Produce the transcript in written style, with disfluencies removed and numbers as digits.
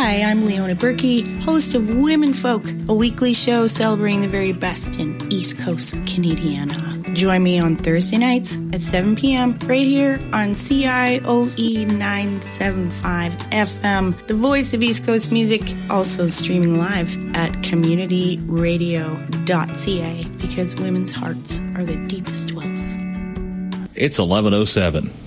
Hi, I'm Leona Berkey, host of Women Folk, a weekly show celebrating the very best in East Coast Canadiana. Join me on Thursday nights at 7 p.m. right here on CIOE 975 FM, the voice of East Coast music, also streaming live at communityradio.ca, because women's hearts are the deepest wells. It's 11:07.